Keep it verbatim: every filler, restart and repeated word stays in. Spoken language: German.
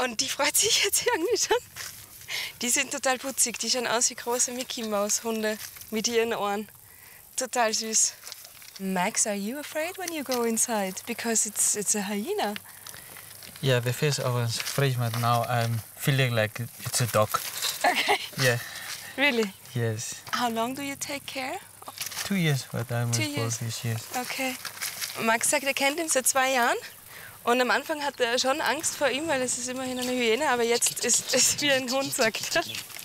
Und die freut sich jetzt irgendwie schon. Die sind total putzig, die schauen aus wie große Mickey-Maus-Hunde mit ihren Ohren. Total süß. Max, are you afraid when you go inside? Because it's, it's a hyena. Yeah, the first I was afraid, but now I'm feeling like it's a dog. Okay. Yeah. Really? Yes. How long do you take care? Two years, but I'm Two with years. both these years. Okay. Max sagt, er kennt ihn seit zwei Jahren. Und am Anfang hatte er schon Angst vor ihm, weil es ist immerhin eine Hyäne. Aber jetzt ist es wie ein Hund, sagt er.